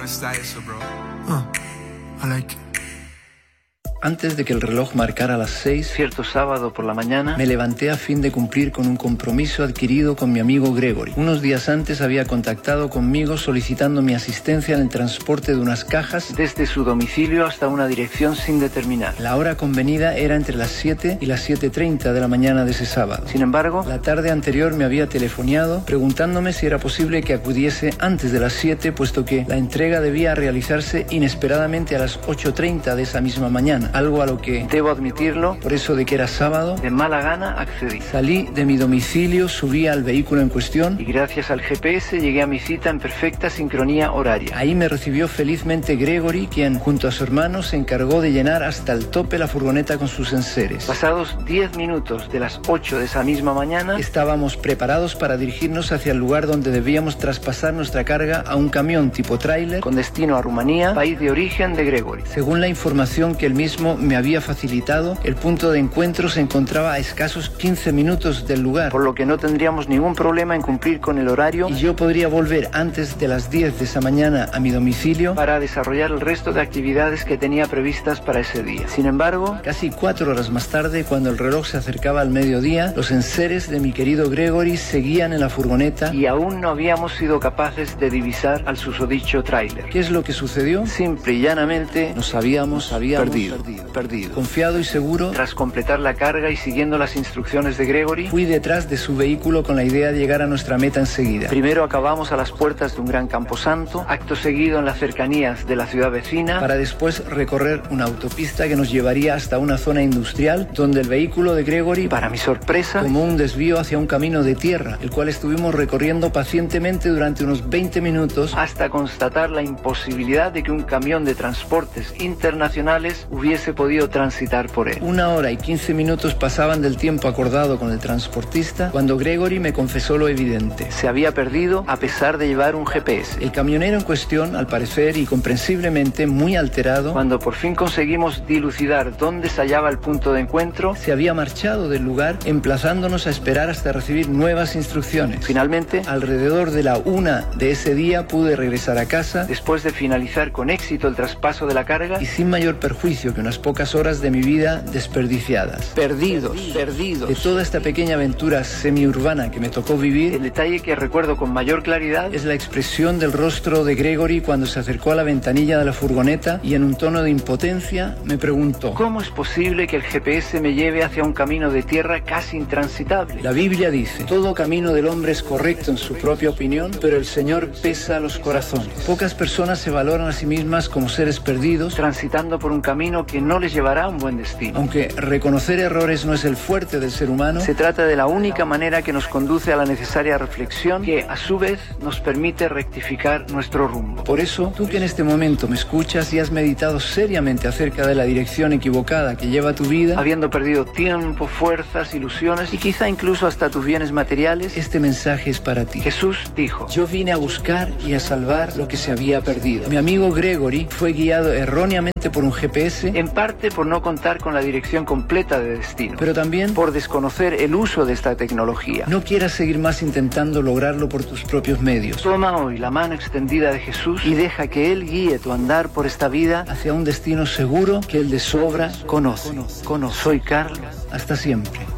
está eso, bro? I like it. Antes de que el reloj marcara las 6, cierto sábado por la mañana, me levanté a fin de cumplir con un compromiso adquirido con mi amigo Gregory. Unos días antes había contactado conmigo solicitando mi asistencia en el transporte de unas cajas desde su domicilio hasta una dirección sin determinar. La hora convenida era entre las 7 y las 7:30 de la mañana de ese sábado. Sin embargo, la tarde anterior me había telefoneado preguntándome si era posible que acudiese antes de las 7, puesto que la entrega debía realizarse inesperadamente a las 8:30 de esa misma mañana. Algo a lo que, debo admitirlo, por eso de que era sábado, de mala gana accedí. Salí de mi domicilio, subí al vehículo en cuestión y gracias al GPS llegué a mi cita en perfecta sincronía horaria. Ahí me recibió felizmente Gregory, quien junto a su hermano se encargó de llenar hasta el tope la furgoneta con sus enseres. Pasados 10 minutos de las 8 de esa misma mañana, estábamos preparados para dirigirnos hacia el lugar donde debíamos traspasar nuestra carga a un camión tipo tráiler con destino a Rumanía, país de origen de Gregory. Según la información que él mismo me había facilitado, el punto de encuentro se encontraba a escasos 15 minutos del lugar, por lo que no tendríamos ningún problema en cumplir con el horario y yo podría volver antes de las 10 de esa mañana a mi domicilio para desarrollar el resto de actividades que tenía previstas para ese día. Sin embargo, casi 4 horas más tarde, cuando el reloj se acercaba al mediodía, los enseres de mi querido Gregory seguían en la furgoneta y aún no habíamos sido capaces de divisar al susodicho tráiler. ¿Qué es lo que sucedió? Simple y llanamente nos habíamos perdido. Confiado y seguro, tras completar la carga y siguiendo las instrucciones de Gregory, fui detrás de su vehículo con la idea de llegar a nuestra meta enseguida. Primero acabamos a las puertas de un gran camposanto, acto seguido en las cercanías de la ciudad vecina, para después recorrer una autopista que nos llevaría hasta una zona industrial, donde el vehículo de Gregory, para mi sorpresa, tomó un desvío hacia un camino de tierra, el cual estuvimos recorriendo pacientemente durante unos 20 minutos hasta constatar la imposibilidad de que un camión de transportes internacionales hubiese podido transitar por él. 1 hora y 15 minutos pasaban del tiempo acordado con el transportista cuando Gregory me confesó lo evidente. Se había perdido a pesar de llevar un GPS. El camionero en cuestión, al parecer y comprensiblemente muy alterado, cuando por fin conseguimos dilucidar dónde se hallaba el punto de encuentro, se había marchado del lugar emplazándonos a esperar hasta recibir nuevas instrucciones. Finalmente, alrededor de la 1 de ese día pude regresar a casa después de finalizar con éxito el traspaso de la carga y sin mayor perjuicio que unas pocas horas de mi vida desperdiciadas. Perdidos de toda esta pequeña aventura semiurbana que me tocó vivir, el detalle que recuerdo con mayor claridad es la expresión del rostro de Gregory cuando se acercó a la ventanilla de la furgoneta y en un tono de impotencia me preguntó: ¿cómo es posible que el GPS me lleve hacia un camino de tierra casi intransitable? La Biblia dice: todo camino del hombre es correcto en su propia opinión, pero el Señor pesa los corazones. Pocas personas se valoran a sí mismas como seres perdidos, transitando por un camino que no les llevará a un buen destino. Aunque reconocer errores no es el fuerte del ser humano, se trata de la única manera que nos conduce a la necesaria reflexión que, a su vez, nos permite rectificar nuestro rumbo. Por eso, tú que en este momento me escuchas y has meditado seriamente acerca de la dirección equivocada que lleva tu vida, habiendo perdido tiempo, fuerzas, ilusiones y quizá incluso hasta tus bienes materiales, este mensaje es para ti. Jesús dijo: yo vine a buscar y a salvar lo que se había perdido. Mi amigo Gregory fue guiado erróneamente por un GPS, en parte por no contar con la dirección completa de destino, pero también por desconocer el uso de esta tecnología. No quieras seguir más intentando lograrlo por tus propios medios. Toma hoy la mano extendida de Jesús y deja que Él guíe tu andar por esta vida hacia un destino seguro que Él de sobra conoce. Soy Carl, hasta siempre.